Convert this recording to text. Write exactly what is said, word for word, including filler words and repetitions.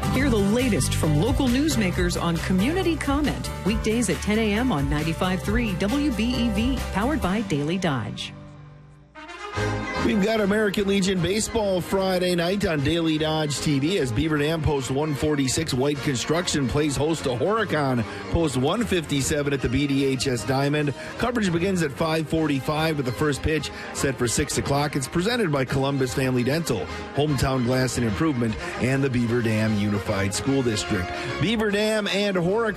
Hear the latest from local newsmakers on Community Comment. Weekdays at ten a.m. on ninety-five point three W B E V, powered by Daily Dodge. We've got American Legion Baseball Friday night on Daily Dodge T V as Beaver Dam Post one forty-six White Construction plays host to Horicon Post one fifty-seven at the B D H S Diamond. Coverage begins at five forty-five with the first pitch set for six o'clock. It's presented by Columbus Family Dental, Hometown Glass and Improvement, and the Beaver Dam Unified School District. Beaver Dam and Horicon